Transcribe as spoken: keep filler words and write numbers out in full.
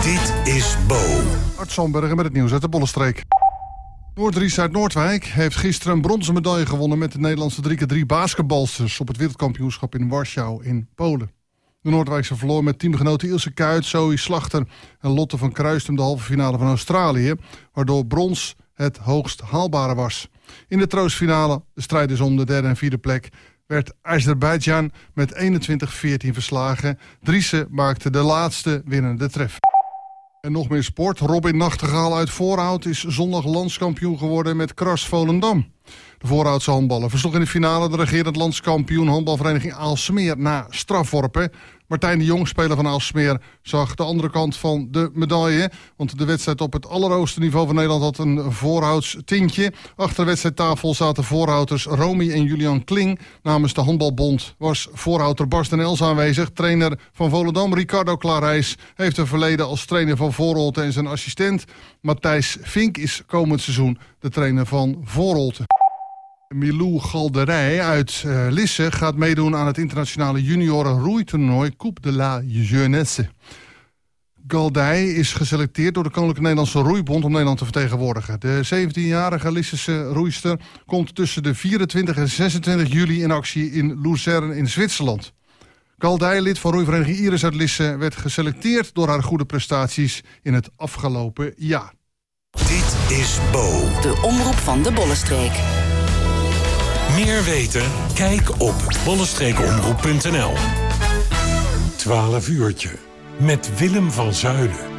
Dit is Bo. Art Zandbergen met het nieuws uit de Bollenstreek. Noord-Ries uit Noordwijk heeft gisteren een bronzen medaille gewonnen met de Nederlandse drie keer drie basketbalsters op het wereldkampioenschap in Warschau in Polen. De Noordwijkse verloor met teamgenoten Ilse Kuyt, Zoe Slachter en Lotte van Kruistum de halve finale van Australië, waardoor brons het hoogst haalbare was. In de troostfinale, de strijd is om de derde en vierde plek, werd Azerbeidzjan met eenentwintig veertien verslagen. Driessen maakte de laatste winnende treffer. En nog meer sport. Robin Nachtegaal uit Voorhout is zondag landskampioen geworden met Kras Volendam. De Voorhoutse handballer versloeg in de finale de regerend landskampioen handbalvereniging Aalsmeer na strafworpen. Martijn de Jong, speler van Aalsmeer, zag de andere kant van de medaille. Want de wedstrijd op het allerhoogste niveau van Nederland had een Voorhouts tintje. Achter de wedstrijdtafel zaten Voorhouters Romy en Julian Kling. Namens de handbalbond was Voorhouter Bas den Els aanwezig. Trainer van Volendam, Ricardo Clarijs, heeft een verleden als trainer van Voorholte. En zijn assistent Matthijs Vink is komend seizoen de trainer van Voorholte. Milou Galderij uit uh, Lisse gaat meedoen aan het internationale junioren roeitoernooi Coupe de la Jeunesse. Galdij is geselecteerd door de Koninklijke Nederlandse Roeibond om Nederland te vertegenwoordigen. De zeventienjarige Lissische roeister komt tussen de vierentwintig en zesentwintig juli in actie in Luzern in Zwitserland. Galdij, lid van roeivereniging Iris uit Lisse, werd geselecteerd door haar goede prestaties in het afgelopen jaar. Dit is Bo. De omroep van de Bollenstreek. Meer weten? Kijk op bollenstreekomroep punt n l. twaalf uurtje met Willem van Zuilen.